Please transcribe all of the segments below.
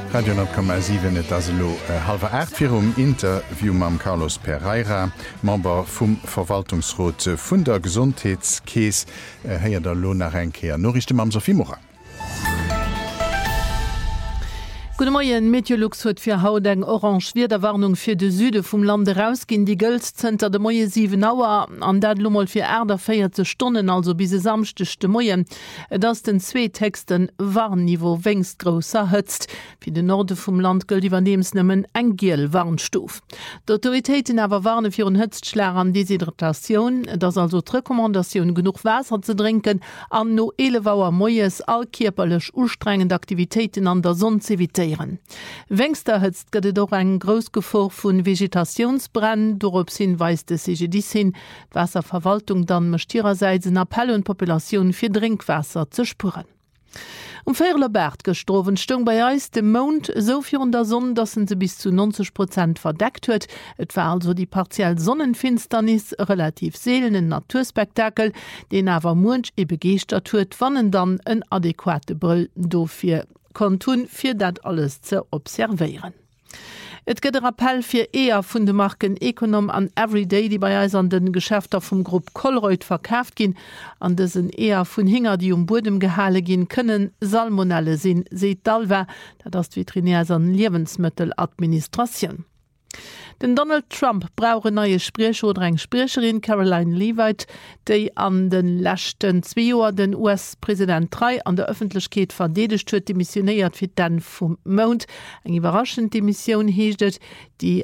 Radio 10,7 et as lo halber 8 fir Interview mam Carlos Pereira, Member vum Verwaltungsrat vun der Gesundheitskees heier der Lo nach enkeer. Norrichte mam Sophie Mora. Guten Morgen, Meteorlux huet fir haut eng orange Wederwarnung fir de Süde vum Lande rausgin, die Gölzzenter de Moie 7 Auer an dat Lummel fir Äder 4 Stunden, also bis se samstechte Moien, dats den zwee Texten Warnniveau wéngst grosser hëtzt. Fi de Norde vum Land gëlt iwwernemsnëmmen eng Giel Warnstuf. D'Autoritéiten awer warne fir un Hëtztschler an Deshydratationun, dats also d'Rekommandatioun genug Wasser ze trinken, an no 11 Auer Moies all kierperlech ustrengend Aktivitäten an der Sonne zu evitieren. Wéngster hëtzt gëtt doch eng Grosgefor vun Vegetationsbrenn, dorop hinweist de CGDIS hin, d'Wasserverwaltung dann mecht ihrerseits en Appell und Populationun fir Drinkwasser ze spuren. Feierleberg gestrowen stung bei Eis dem Mond so fir der Sonne, dass se bis zu 90% verdeckt huet. Et war also die partiell Sonnenfinsternis relativ seelenen Naturspektakel, den awer Munsch e begeert huet, wannen dann en adäquate Brüll dofir tun, fir dat alles ze observieren. Et gëtt Appell fir eher vun de Marken Econom an Everyday, die bei Eis an den Geschäfter vum Grupp Colruyt verkauft gin, an dessen eher vun Hinger, die Bodem gehale gin kënnen, salmonelle sinn, seit Dalwer, dat das Veterinärs an Lebensmitteladministration. Den Donald Trump brauche neue Sprech oder eng Sprecherin Caroline Leavitt, déi an den lächten 2 Joer den US-Präsident 3 an der Öffentlichkeit verdedigt huet, demissionéiert fir den vum Mond. Eng überraschend Demission heeschtet, die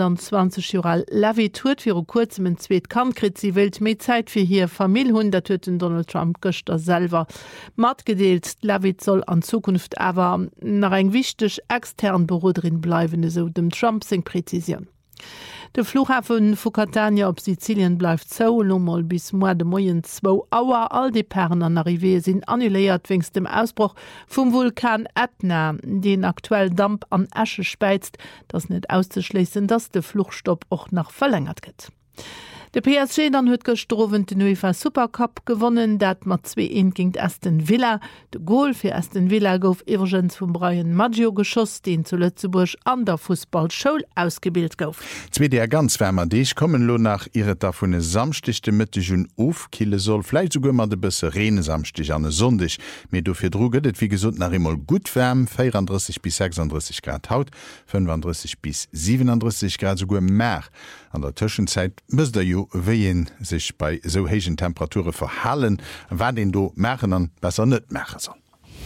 20 Jahre Leavitt huet fir kurzem en zweet Kampfkrit, sie wild méi Zeit fir hier Familie hun, dat huet den Donald Trump Göster selber mat gedeelt. Leavitt soll an Zukunft awer nach eng wichtig extern Büro drin bleiwen, so dem Trump seg Präzision. De Flughafen vu Catania op Sizilien bleif zo lommel bis moi de Moien 2 Auer. All die Perren an Arrivé sinn annuléiert wéngst dem Ausbruch vum Vulkan Etna, den aktuell Damp an Äsche speizt, das net auszuschleessen, dass de Fluchtstopp och nach verlängert gëtt. De PSG dann huet gestrowen den UEFA Supercup gewonnen, dat mat 2-1 gegen Aston Villa. De Goal fir Aston Villa gouf iwwergens vum Brian Maggio geschoss, den zu Lützeburg an der Fußballschule ausgebildet gouf. Zwei der ganz wärmer Deich kommen lo nach ihre davone samstichte Mittech hun ofkille soll vielleicht sogar mal de bisse Rene samstich an Sondig. Me do fir Druget wie gesund nach immer gut wärm, 34 bis 36 Grad Haut, 35 bis 37 Grad sogar mehr. An der Tschenzeit muss der jo wehen sich bei so hegen Temperature verhallen, wann den do Mächen an besser net Mächer soll.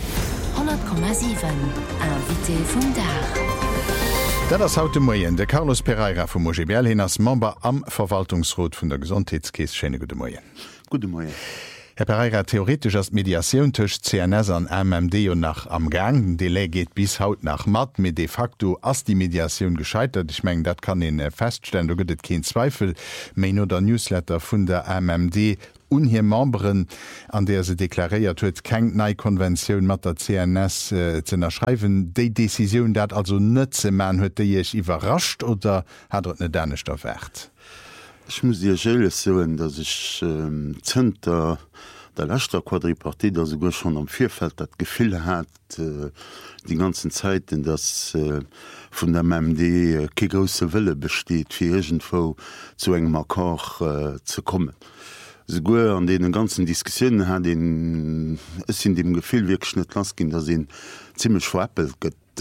100,7 Invité vum Dach. Das haute Moien de Carlos Pereira vum Mogebel hin als Member am Verwaltungsrat vun der Gesundheitskees. Schöne gute Moien. Gute Moien. Herr Pereira, theoretisch als Mediation tëcht CNS an MMD und nach am Gang. Delay geht bis haut nach Mat, mit de facto as die Mediation gescheitert. Ich meng, dat kann den feststellen, du gëtt kein Zweifel. Mein oder Newsletter vun der MMD unhir Memberen, an der se deklariert huet, keng nei Konvention mat der CNS ze erschreiben. De Decision dat also nëtze man huet ich überrascht oder hat net dännecht erwert? Ich muss dir sagen, dass ich Zenter der letzter Quadripartie, da sogar schon am Vierfeld das Gefühl hat, die ganzen Zeiten, dass von der MMD keine große Wille besteht, für irgendwo zu einem Akkord zu kommen. Sogar an den ganzen Diskussionen hat es in dem Gefühl wirklich nicht losgehen, dass ihn ziemlich schwappelt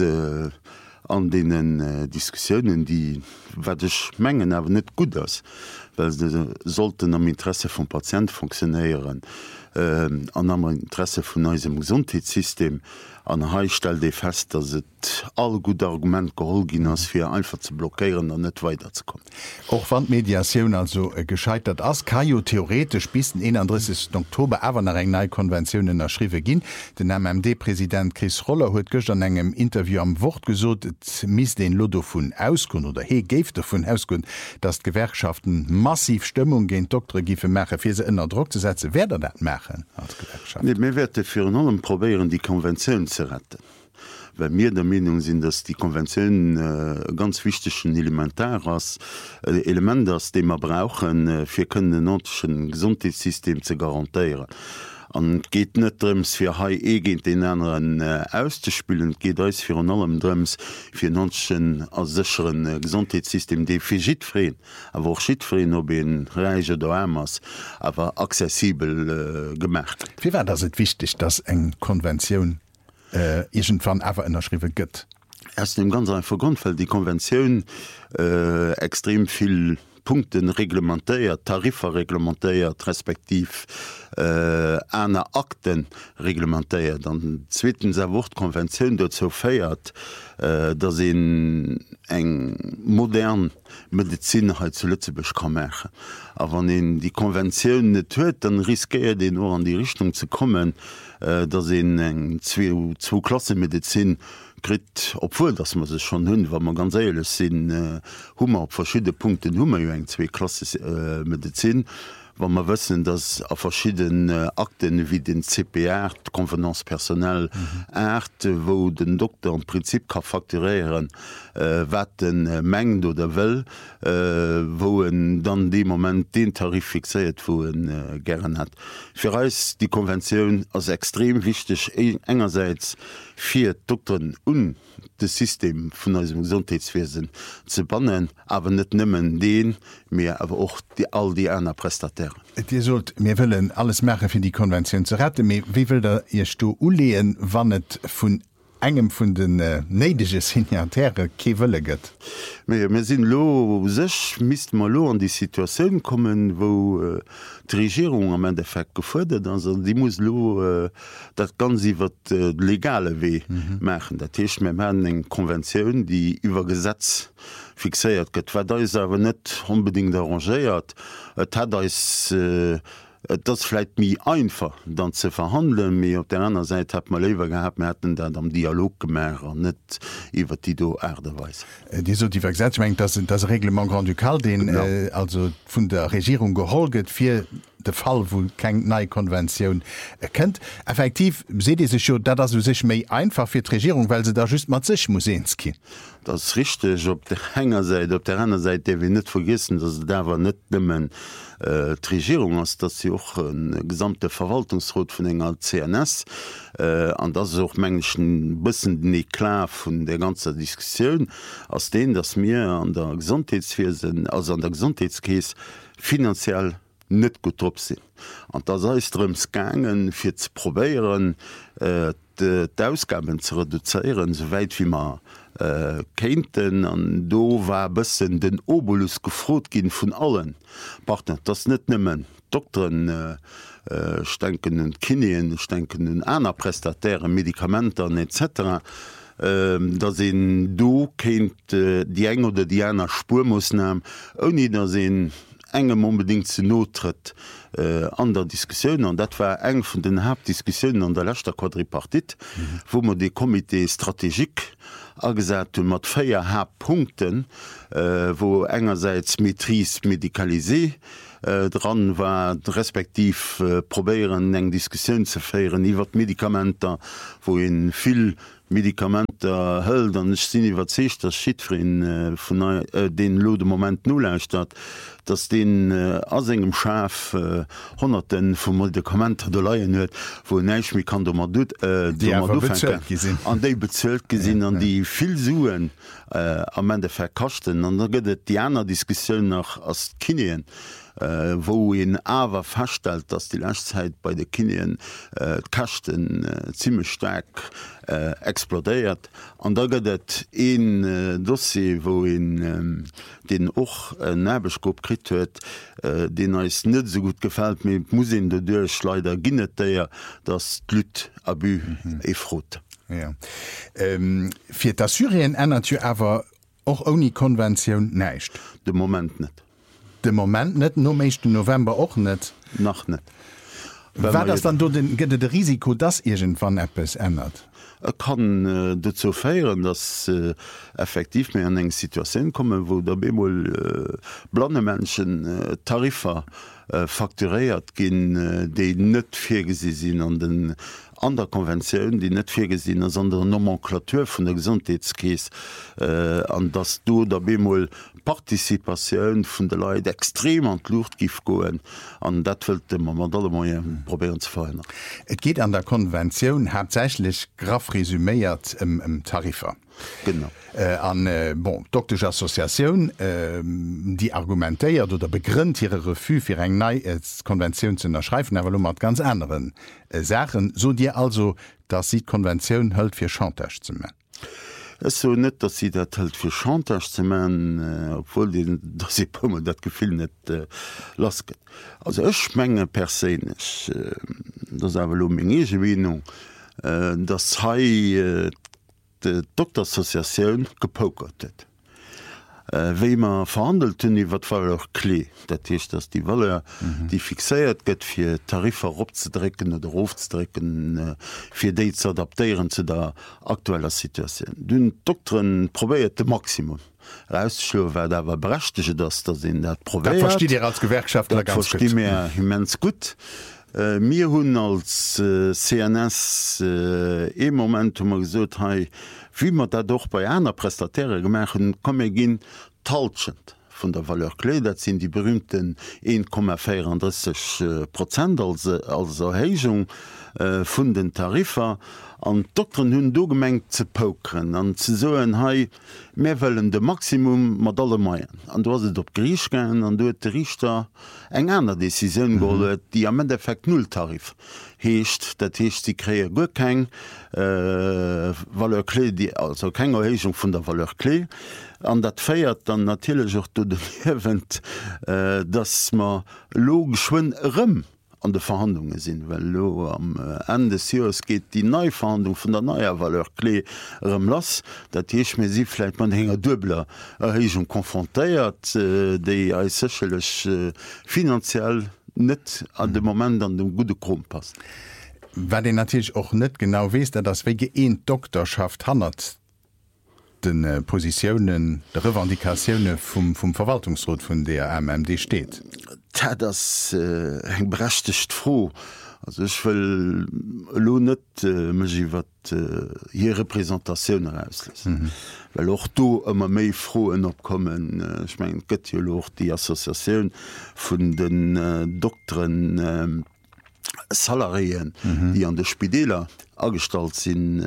an den Diskussionen, die wat ich mengen aber net gut ist, weil sie sollten am Interesse vom Patient funktionieren, an am Interesse von unserem Gesundheitssystem. An Hai stellt de fest, dass het all gute Argument geholgin ist, für einfach zu blockieren und nicht weiterzukommen. Auch wann Mediation also gescheitert ist, kann ja theoretisch bis den 31. Oktober aber nach eng neue Konventionen erschrieben gehen. Den MMD-Präsident Chris Roller hat gestern in einem Interview am Wort gesagt, es miss den Lo davon ausgehen oder gave davon ausgehen, dass die Gewerkschaften massiv Stimmung gegen Dr. Giffe machen, für sie in Druck zu setzen. Wer das machen als Gewerkschaft? Wir werden für allem probieren, die Konvention zu retten. Weil wir der Meinung sind, dass die Konvention ganz wichtig ein elementares Element ist, das wir brauchen, für ein ordentliches Gesundheitssystem zu garantieren. an geht net drums fir ha egent den anderen auszuspülen, geht eus fir an allem drums fir nonschen as sicheren Gesundheitssystem de fir schitfreen, awer auch schitfreen op en Reige do Ämers awer zesibel gemerk. Wie war das wichtig, dass eng Konvention irgendwann ewer ënnerschriwe gëtt? Erst im ganz einfach Grund, weil die Konvention extrem viel Punkten reglementéiert, Tarifer reglementéiert, respektiv einer Akten reglementéiert. Dann zweitens Wortkonvention dazu feiert, dass in eng modern Medizin zu Lützeburg kann machen. Aber wenn in die Konvention nicht hört, dann riskiert den nur an die Richtung zu kommen, dass in eng zwei Klassenmedizin krit obwohl dass man se schon hunn, war man ganz ehrlich sinn Hummer op verschiedene Punkten Hummer eng zwei Klasse Medizin, wann man wëssen, dass a verschiedene Akten wie den CPR, Konvenancepersonell wo den Doktor im Prinzip kann fakturieren wat den menggt oder well, wo dann de moment den Tarif fixiert, wo gern hat. Für uns die Konvention als extrem wichtig engerseits fir Doktoren das System vun unserem Gesundheitswesen zu bannen, aber net nimmen den mehr aber auch all die einer Prestatäre. Dir sollt mir willen alles Mäche fir die Konvention zu retten. Wie will der ihr Sto uleen, wann net vun engem vun den neidege Signataire kewëlle gëtt? Me sinn lo sech mis mal lo an die Situationun kommen, wo die Regierung am Endeffekt gefordert, also die muss lo dat ganz iwwer legale weh machen. Dat hicht mir eng Konventionun, die iwwer Gesetz fixiert gëtt, war da is awer net unbedingt arrangeiert. Hat das vielleicht mi einfach dann zu verhandeln, mir auf der anderen Seite hat man lieber gehabt, wir hätten dann am Dialog gemacht und nicht über die Erdeweise. Die Gesetzgebung, das Reglement Grand Ducal, den also von der Regierung geholget für den Fall, wo keine neue Konvention kennt. Effektiv seht ihr sich schon, dass es sich mehr einfach für die Regierung, weil sie da just mal sich muss gehen. Das ist richtig, auf der einen Seite. Auf der anderen Seite, wir nicht vergessen, dass da war nicht nimmer die Regierung ist, dass sie auch ein gesamter Verwaltungsrat von einer CNS und das ist auch manchmal ein bisschen nicht klar von der ganzen Diskussion, aus denen, dass wir an der Gesundheitswesen, also an der Gesundheitskäse finanziell nicht gut drauf sind. Und das heißt, darum gegangen, für zu probieren, die Ausgaben zu reduzieren, soweit wie man kenten an do war bëssen den Obolus gefrot ginn vun allen Partner. Das net nimmen Doktoren stenken Kinien, stenken aner prestatäre Medikamenten etc. Da se do kenint die eng oder die einer Spur muss nahm, oni da se engem unbedingt ze nottritt an der Diskussion, an dat war eng vun den Hauptdiskussionen an der letzter Quadripartit, wo man de Komitee strategik agesat mat 4 Hauptpunkten, wo engerseits Maîtrise médicalisée dran war, respektiv probieren eng Diskussion zu feieren iwwer Medikamenter, wo en viel Medikamenter hëll, dann sinn iwwer zecht der Schitfrin vun den lode Moment nullstat, dats den as engem Schaf Hunderten vum Medikamenter de leiien huet, wo neich mi kann mat an déi bezëlt gesinn an die vill Suen am Ende verkachten, an der gëtt die aner Diskussioun nach as Kinien. Wo in awer feststellt, dass die Lächzeit bei de Kinien Kachten ziemlich stark explodeiert. An da gëtt een Dossier, wo in den och Näbelskop krit huet, den is net so gut gefällt, mit muss in de Duerch leider ginnet déier das Lüt abü frot. Ja. Fir der Syrien ändert jo awer och oni Konvention neicht. De Moment net. De Moment net no 1. November och net nach net. War das dann gëtt de Risiko, dass irgendwann Appes ändert? Kann dazu feieren, dass effektiv mir an eng Situation komme, wo der Bemol blonde Menschen Tarifer fakturiert gin, déi net firgesi sinn an den der Konventionun, die net firgesinn as an der Nomenklatur vun der Gesundheitskäes an dass du der Bemol Partizipatioun vun de Leiit extrem an Luft gif goen an dat wëlt man mat alle Moie probieren ze verhinen. Et geht an der Konvention hauptsächlich graf resümiert im Tarifer. Genau. Doktor Assoziation die argumentéiert oder begrünnt ihre Refu fir eng Konvention zu erschreifen, aber mat ganz anderen Sachen, so dir also, dass sie Konvention hölt fir Chantage zu machen. Es so net, dat sie dat held fir Chantage ze man, obwohl dat se pummel dat Gefil net lasket. Also ech menge persenech, dat awer lo mengege Wiung, dat hai de Doktorassoziatioun gepokert het. Wéi man verhandelt hun iwwer Waller klee, dat hicht dats die Walle die fixéiert gëtt fir Tarifer opzedrecken oder ofzedrecken fir déi ze adaptéieren zu der aktueller Situationun. Dun Doktoren probéiert de Maximum. Rausschlo war dawer berechtchtege dats dat sinn dat probiert. Versteht ihr als Gewerkschaftler ganz gut. Mir immens gut. Mir hunn als CNS Momentum gesot hai, wie man dat doch bei einer Prestatäre gemerchen kom ginn talschend vun der Valeur Klee, dat sinn die berühmten 1,34% als Erhéigung vun den Tarifer an Doktoren hunn do gemengt ze pokeren an ze soen hai mé wëllen de Maximum mat alle Maien. An do se op Griech gen an doet de Richter eng aner Deciioun golet, die am Endeffekt Nulltarif heescht, dat heescht die kreier go keng Valeur Klee, also keng Erhéigung vun der Valeur Klee. An dat féiert dann natilech och do den Event, dats ma lo geschwun rëm an de Verhandlungen sinn, well lo am Ende des Jahres geht die Neuverhandlung vun der neuer Valeur Klee lass, dat hiech me siläit man henger dubler Erhéigung konfrontéiert, déi als sechelech finanziell net an de Moment an dem gute Krom passt. Wenn den natürlich auch net genau wees, dass wege een Doktorschaft hannert den Positionen der Revendikationune vom Verwaltungsrat von der MMD steht. Das eng berechtigt froh. Also ich will lo net wat hier Repräsentationun herauslassen. Well auch do immer méi frohen opkommen, ich mein gëtt auch die Assoziatioun vun den Doktoren Salarien, die an de Spideler astalt sinn,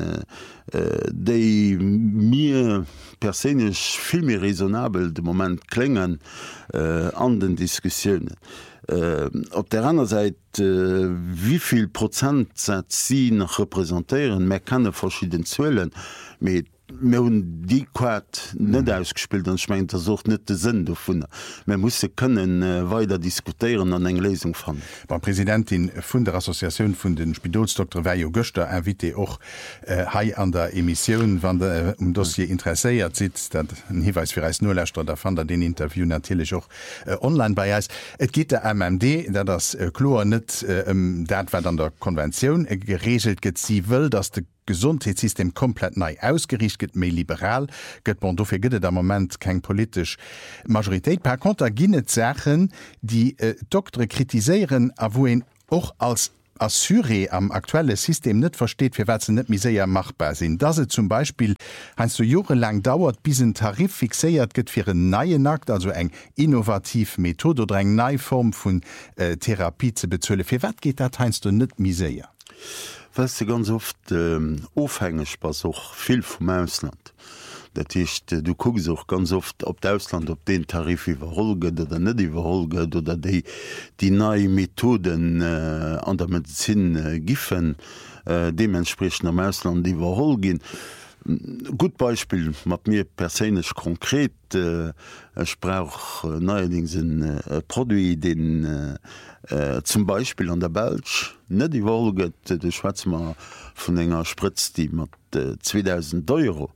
déi mir persenech filmmi raisonabel de moment klengen an den Diskussionen. Op der anderen Seite wieviel Prozent sie nach repräsentieren, me kann verschieden Zëllen mit hun die Quat net ausgespielt an schmeint sucht net de Sinn vun. Man muss können weiter diskutieren an eng Lesung fan. Bei Präsidentin vun der Assoziation vun den Spidolsdoktor Weio Göster erwite och hai an der Emission, wann der Dossier interesseiert sitzt, dat ein Hinweis fir als Nulllächter, da fand er den Interview natürlich auch online bei eis. Et geht der MMD, der das Chlor net dat wat an der Konvention geregelt get sie will, dass de Gesundheitssystem komplett nei ausgerichtet méi liberal gëtt bon dofir gëtt der moment keng politisch Majoritéit per Konter ginnet Sachen die Doktore kritiseieren a wo en och als Assuré am aktuelle System net versteht, fir wat ze net miséier machbar sinn. Da se zum Beispiel hanst du jorelang dauert bis een Tarif fixéiert gëtt fir een neie Nakt, also eng innovativ Methode oder eng Neiform vun Therapie ze bezzule. Fir wat geht dat hanst du net miséier? Was ganz oft ofhängig was auch viel vom Ausland. Dat ist, du guckst auch ganz oft op Ausland op den Tarif überholget oder net überholget oder die neue Methoden an der Medizin giffen dementsprechend am Ausland überholgin. Gut Beispiel mat mir persenech konkret brauch neuerdings een Produkt den zum Beispiel an der Belsch net die Wolget de Schwarzmar vun enger Spritz die mat 2000 €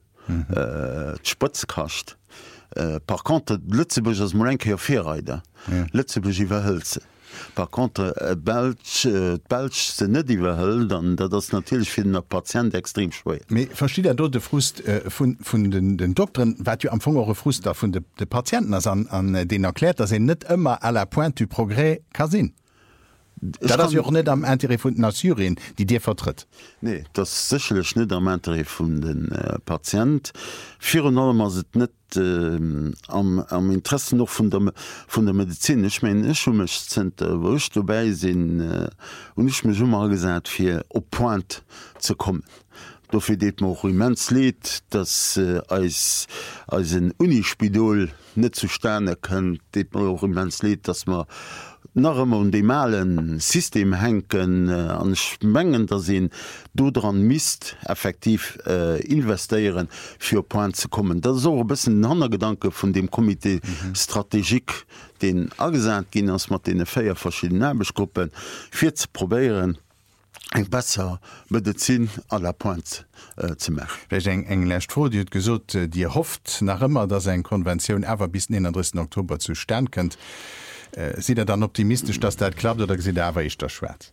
Spëtz kacht. Par contre Lützeburg as Molenke a Fireide Lützeburg iwwer hëlze. Par contre Belsch se net iwwerhëll, dann dat das natürlich fir den Patient extrem schwéier. Me versteht er dort de Frust vun den Doktoren, wat du am Fongere Frust vun de Patienten an den erklärt, dat se net immer à la point du progrès ka sinn. Das auch net am Interesse vun Syrien, die dir vertritt. Nee, das sichelech net am Interesse vun den Patient. Fi allem as het net am Interesse noch vun der Medizin. Ich mein, ich mech wo ich dabei sinn und ich mir immer gesagt fir op Point zu kommen. Dafür deet man auch immens leid, dass als ein Unispidol net zu Sterne könnt, deet man auch immens leid, dass man nach immer un dem malen System henken an Mengen da sinn do dran mist effektiv investieren fir Point zu kommen. Das so ein bisschen ein anderer Gedanke von dem Komitee Strategik, den agesagt gin ass mat de 4 verschiedene Erbesgruppen fir zu probieren eng besser Medizin à la Point zu machen. Englächt vor Di gesot Dir hofft nach immer, dats eng Konvention ewer bis den 31. Oktober zu stern könnt. Sieht er dann optimistisch, dass das klappt oder sieht er aber ich das schwarz?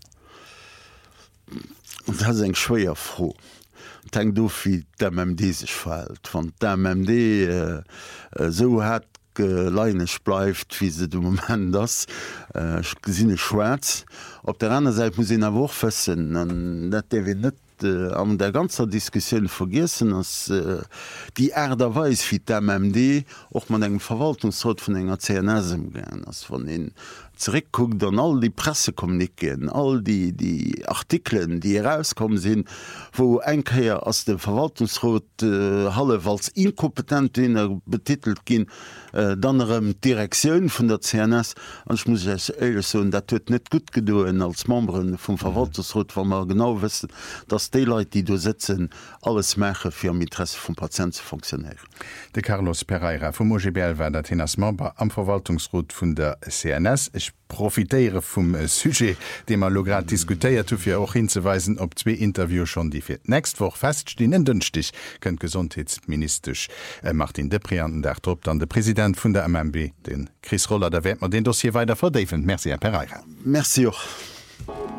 Und das ist ein schwerer froh. Denk du, wie der MMD sich verhält. Von der MMD so hat leinig bleibt, wie sie im Moment das. Ich sehe schwarz. Auf der anderen Seite muss ich auch wissen, und das darf ich nicht an der ganzen Diskussion vergessen, dass die Erderweis wie der MMD auch man einen Verwaltungsrat von einer CNS umgehen, als von den zurückguckt an all die Pressekommuniken, all die Artikeln, die herauskommen sind, wo einkehr aus dem Verwaltungsrat Halle als inkompetent betitelt gehen, dann Direktion von der CNS. Und ich muss ehrlich sagen, das wird nicht gut getan als Member vom Verwaltungsrat, weil wir genau wissen, dass die Leute, die da sitzen, alles machen, für im Interesse vom Patienten zu funktionieren. De Carlos Pereira vom OGBL war der als Member am Verwaltungsrat von der CNS. Ich profitiere vom Sujet, den man lograt diskutiert, für auch hinzuweisen, ob 2 Interviews schon die für nächste Woche feststehen. Dünstig könnt Gesundheitsminister Martin Deprianten der Trupp, dann der Präsident von der MMB, den Chris Roller, da wird man den Dossier weiter vertiefen. Merci, Herr Pereira. Merci auch.